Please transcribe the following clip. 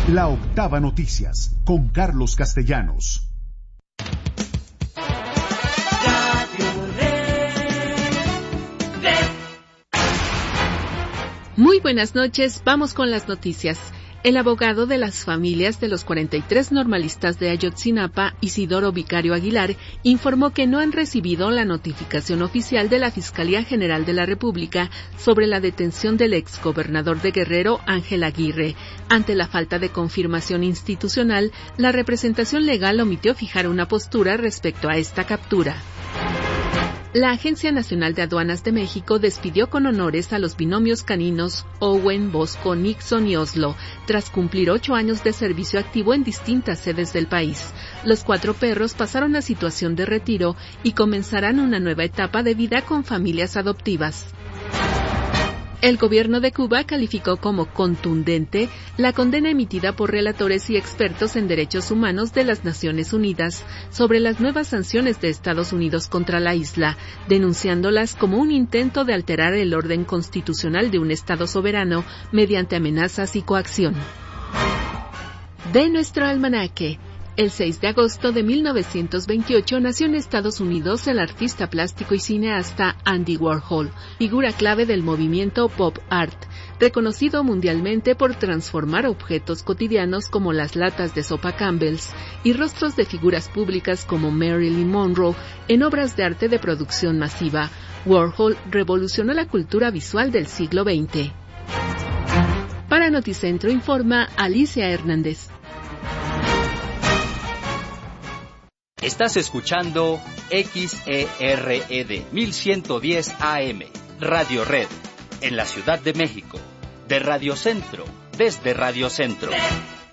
La Octava Noticias, con Carlos Castellanos. Muy buenas noches, vamos con las noticias. El abogado de las familias de los 43 normalistas de Ayotzinapa, Isidoro Vicario Aguilar, informó que no han recibido la notificación oficial de la Fiscalía General de la República sobre la detención del exgobernador de Guerrero, Ángel Aguirre. Ante la falta de confirmación institucional, la representación legal omitió fijar una postura respecto a esta captura. La Agencia Nacional de Aduanas de México despidió con honores a los binomios caninos Owen, Bosco, Nixon y Oslo, tras cumplir 8 años de servicio activo en distintas sedes del país. Los 4 perros pasaron a situación de retiro y comenzarán una nueva etapa de vida con familias adoptivas. El gobierno de Cuba calificó como contundente la condena emitida por relatores y expertos en derechos humanos de las Naciones Unidas sobre las nuevas sanciones de Estados Unidos contra la isla, denunciándolas como un intento de alterar el orden constitucional de un Estado soberano mediante amenazas y coacción. De nuestro almanaque. El 6 de agosto de 1928 nació en Estados Unidos el artista plástico y cineasta Andy Warhol, figura clave del movimiento pop art, reconocido mundialmente por transformar objetos cotidianos como las latas de sopa Campbell's y rostros de figuras públicas como Marilyn Monroe en obras de arte de producción masiva. Warhol revolucionó la cultura visual del siglo XX. Para Noticentro informa Alicia Hernández. Estás escuchando XERED 1110 AM, Radio Red, en la Ciudad de México, de Radio Centro, desde Radio Centro.